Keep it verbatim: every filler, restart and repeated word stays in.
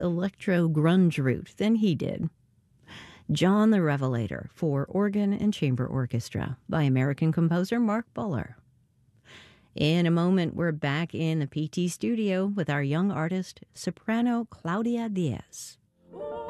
electro grunge route than he did. John the Revelator for organ and chamber orchestra by American composer Mark Buller. In a moment, we're back in the P T studio with our young artist, soprano Claudia Diaz.